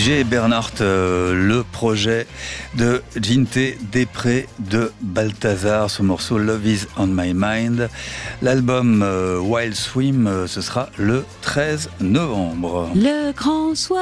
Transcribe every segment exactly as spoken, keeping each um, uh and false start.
J. Bernhardt, euh, le projet de Ginte Després de Balthazar, ce morceau Love is on my mind. L'album euh, Wild Swim, euh, ce sera le treize novembre. Le grand soir.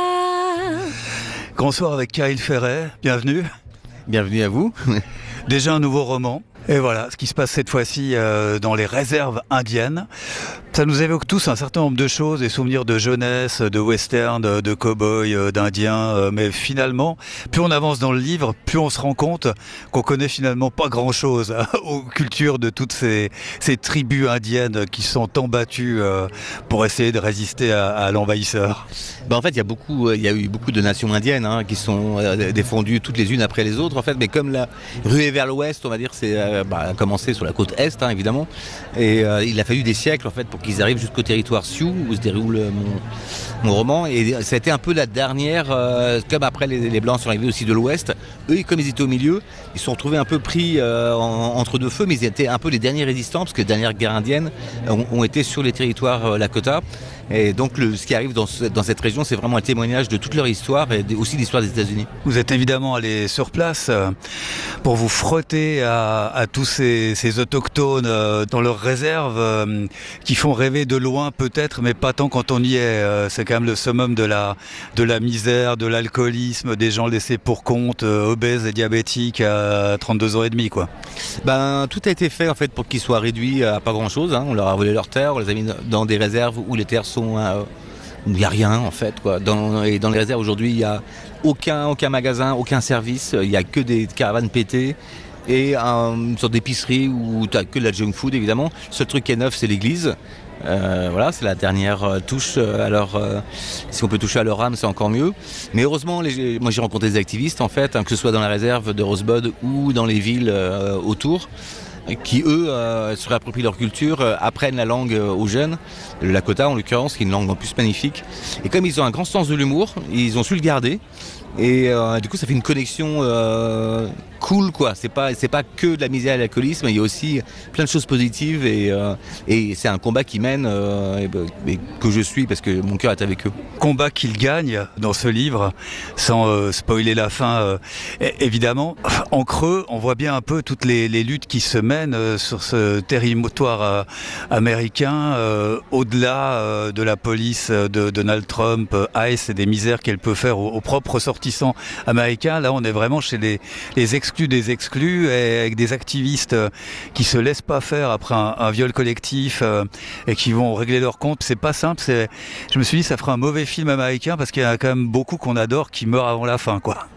Grand soir avec Kyle Ferret, bienvenue. Bienvenue à vous. Déjà un nouveau roman. Et voilà, ce qui se passe cette fois-ci euh, dans les réserves indiennes. Ça nous évoque tous un certain nombre de choses, des souvenirs de jeunesse, de western, de, de cow-boy, euh, d'indiens. Euh, mais finalement, plus on avance dans le livre, plus on se rend compte qu'on connaît finalement pas grand-chose hein, aux cultures de toutes ces, ces tribus indiennes qui sont tant battues euh, pour essayer de résister à, à l'envahisseur. Ben en fait, il y a beaucoup, il y a eu beaucoup de nations indiennes hein, qui sont euh, défendues toutes les unes après les autres. En fait, mais comme la ruée vers l'ouest, on va dire, c'est euh, bah, commencé sur la côte est, hein, évidemment. Et euh, il a fallu des siècles en fait pour qu'ils arrivent jusqu'au territoire Sioux où se déroule mon, mon roman. Et ça a été un peu la dernière, euh, comme après les, les Blancs sont arrivés aussi de l'ouest. Eux, comme ils étaient au milieu, ils se sont retrouvés un peu pris euh, en, entre deux feux, mais ils étaient un peu les derniers résistants parce que les dernières guerres indiennes ont, ont été sur les territoires euh, Lakota. Et donc le, ce qui arrive dans, ce, dans cette région, c'est vraiment un témoignage de toute leur histoire et aussi l'histoire des États-Unis. Vous êtes évidemment allé sur place euh, pour vous frotter à, à tous ces, ces autochtones euh, dans leurs réserves euh, qui font rêver de loin peut-être, mais pas tant quand on y est. Euh, c'est quand même le summum de la, de la misère, de l'alcoolisme, des gens laissés pour compte, euh, obèses et diabétiques à trente-deux ans et demi, quoi. Ben, tout a été fait en fait pour qu'ils soient réduits à pas grand-chose. Hein. On leur a volé leurs terres, on les a mis dans des réserves où les terres sont Euh, il n'y a rien en fait quoi. Dans, et dans les réserves aujourd'hui il n'y a aucun, aucun magasin, aucun service, il n'y a que des caravanes pétées et un, une sorte d'épicerie où tu n'as que de la junk food évidemment. Le seul truc qui est neuf c'est l'église. Euh, voilà, c'est la dernière euh, touche. Euh, alors, euh, si on peut toucher à leur âme, c'est encore mieux. Mais heureusement, les, moi j'ai rencontré des activistes en fait, hein, que ce soit dans la réserve de Rosebud ou dans les villes euh, autour, qui eux euh, se réapproprient leur culture, euh, apprennent la langue euh, aux jeunes, le Lakota en l'occurrence, qui est une langue en plus magnifique. Et comme ils ont un grand sens de l'humour, ils ont su le garder. Et euh, du coup, ça fait une connexion euh, cool, quoi. C'est pas, c'est pas que de la misère et de l'alcoolisme, il y a aussi plein de choses positives. Et, euh, et c'est un combat qui mène euh, et, et que je suis parce que mon cœur est avec eux. Combat qu'ils gagnent dans ce livre, sans euh, spoiler la fin, euh, évidemment. En creux, on voit bien un peu toutes les, les luttes qui se mènent euh, sur ce territoire euh, américain, euh, au-delà euh, de la police de Donald Trump, euh, ICE et des misères qu'elle peut faire aux, aux propres sortissants américains. Là, on est vraiment chez les, les exclus des exclus, et avec des activistes euh, qui se laissent pas faire après un, un viol collectif euh, et qui vont régler leur compte. C'est pas simple. C'est... Je me suis dit, ça ferait un mauvais film américain parce qu'il y en a quand même beaucoup qu'on adore qui meurent avant la fin, quoi.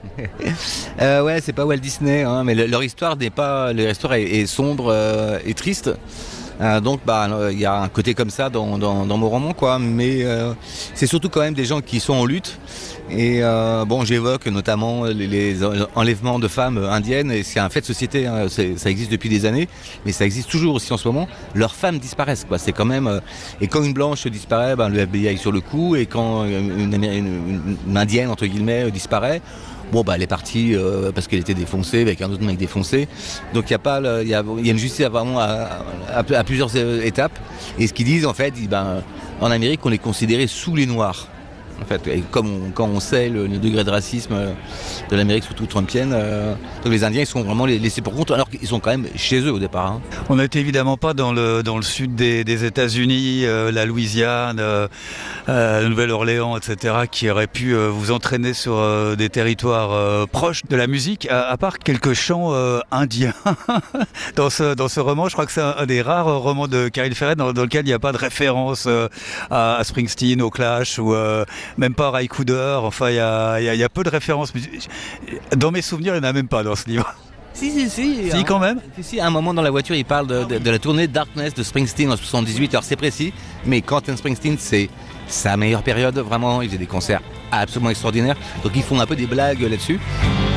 euh, ouais, c'est pas Walt Disney, hein, mais le, leur histoire n'est pas, leur histoire est, est sombre euh, et triste. Euh, donc bah il y a un côté comme ça dans, dans, dans mon roman quoi, mais euh, c'est surtout quand même des gens qui sont en lutte et euh, bon j'évoque notamment les, les enlèvements de femmes indiennes et c'est un fait de société, hein, c'est, ça existe depuis des années mais ça existe toujours aussi en ce moment, leurs femmes disparaissent quoi, c'est quand même euh, et quand une blanche disparaît, ben, le F B I est sur le coup et quand une, une, une, une indienne entre guillemets disparaît, bon bah elle est partie euh, parce qu'elle était défoncée avec un autre mec défoncé. Donc il y a pas, il y a, y a une justice vraiment à, à, à plusieurs étapes. Et ce qu'ils disent en fait, ils, ben, en Amérique on est considéré sous les noirs. En fait, et comme on, quand on sait le, le degré de racisme de l'Amérique, surtout trumpienne, euh, donc les Indiens ils sont vraiment laissés pour compte, alors qu'ils sont quand même chez eux au départ. Hein. On n'était évidemment pas dans le, dans le sud des, des États-Unis, euh, la Louisiane, euh, euh, la Nouvelle-Orléans, et cetera, qui auraient pu euh, vous entraîner sur euh, des territoires euh, proches de la musique, à, à part quelques chants euh, indiens. dans, ce, dans ce roman, je crois que c'est un, un des rares romans de Kyle Ferret dans, dans lequel il n'y a pas de référence euh, à, à Springsteen, au Clash ou euh, même pas Ray Cooder. Enfin, il y a, y, a, y a peu de références. Dans mes souvenirs, il n'y en a même pas dans ce livre. Si, si, si. Si, hein, quand même. Si, si, à un moment dans la voiture, il parle de, de, de la tournée Darkness de Springsteen en soixante-dix-huit. Alors c'est précis, mais Quentin Springsteen, c'est sa meilleure période. Vraiment, il faisait des concerts absolument extraordinaires. Donc ils font un peu des blagues là-dessus.